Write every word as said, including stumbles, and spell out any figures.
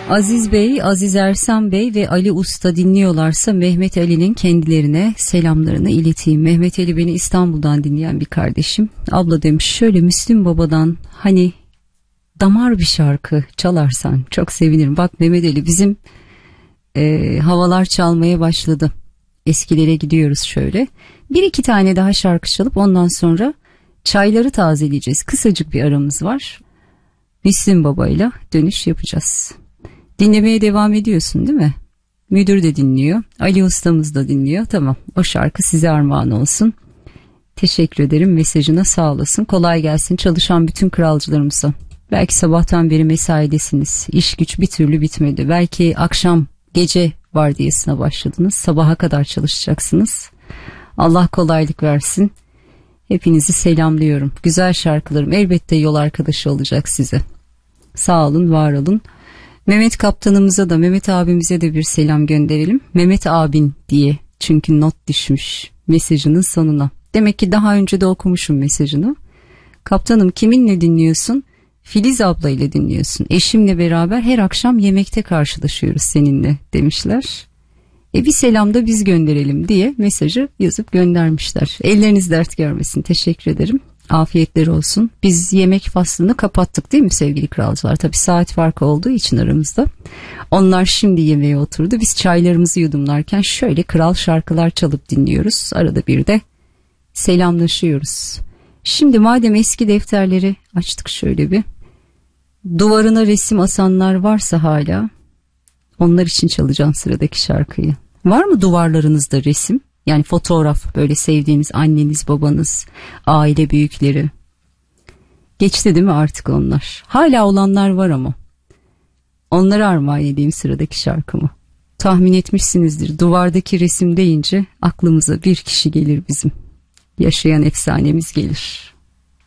Aziz Bey, Aziz Ersan Bey ve Ali Usta dinliyorlarsa Mehmet Ali'nin kendilerine selamlarını ileteyim. Mehmet Ali beni İstanbul'dan dinleyen bir kardeşim. Abla demiş, şöyle Müslüm Baba'dan hani damar bir şarkı çalarsan çok sevinirim. Bak Mehmet Ali, bizim e, havalar çalmaya başladı. Eskilere gidiyoruz şöyle. Bir iki tane daha şarkı çalıp ondan sonra çayları tazeleyeceğiz. Kısacık bir aramız var. Müslüm Baba'yla dönüş yapacağız. Dinlemeye devam ediyorsun değil mi? Müdür de dinliyor. Ali ustamız da dinliyor. Tamam, o şarkı size armağan olsun. Teşekkür ederim, mesajına sağ olasın. Kolay gelsin çalışan bütün kralcılarımıza. Belki sabahtan beri mesaidesiniz. İş güç bir türlü bitmedi. Belki akşam gece vardiyasına başladınız. Sabaha kadar çalışacaksınız. Allah kolaylık versin. Hepinizi selamlıyorum. Güzel şarkılarım elbette yol arkadaşı olacak size. Sağ olun, var olun. Mehmet kaptanımıza da, Mehmet abimize de bir selam gönderelim. Mehmet abin diye, çünkü not düşmüş mesajının sonuna. Demek ki daha önce de okumuşum mesajını. Kaptanım, kiminle dinliyorsun? Filiz abla ile dinliyorsun. Eşimle beraber her akşam yemekte karşılaşıyoruz seninle demişler. E bir selam da biz gönderelim diye mesajı yazıp göndermişler. Elleriniz dert görmesin. Teşekkür ederim. Afiyetler olsun. Biz yemek faslını kapattık değil mi sevgili kralcılar? Tabii saat farkı olduğu için aramızda. Onlar şimdi yemeğe oturdu. Biz çaylarımızı yudumlarken şöyle kral şarkılar çalıp dinliyoruz. Arada bir de selamlaşıyoruz. Şimdi madem eski defterleri açtık şöyle bir. Duvarına resim asanlar varsa hala, onlar için çalacağım sıradaki şarkıyı. Var mı duvarlarınızda resim? Yani fotoğraf, böyle sevdiğiniz anneniz, babanız, aile büyükleri. Geçti değil mi artık onlar? Hala olanlar var ama. Onlara armağan edeyim sıradaki şarkımı. Tahmin etmişsinizdir, duvardaki resim deyince aklımıza bir kişi gelir bizim. Yaşayan efsanemiz gelir.